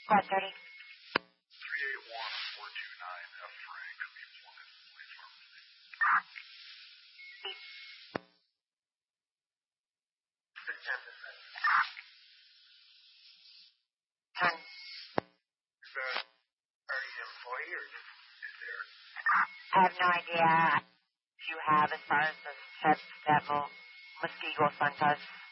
Squad 30. 381-429 F. Frank, employment police pharmacy. 10. Is that, are you an employee or just is there? I have no idea if you have as far as the Devil Mosquito Santos.